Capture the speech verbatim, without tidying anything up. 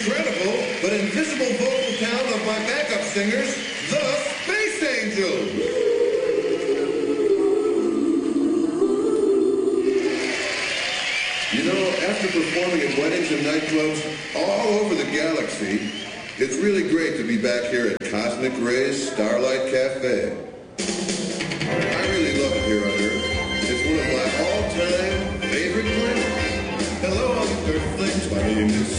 incredible but invisible vocal talent of my backup singers, the Space Angels. You know, after performing at weddings and nightclubs all over the galaxy, it's really great to be back here at Cosmic Rays Starlight Cafe. I really love it here on Earth. It's one of my all-time favorite planets. Hello, all you Earthlings. My name is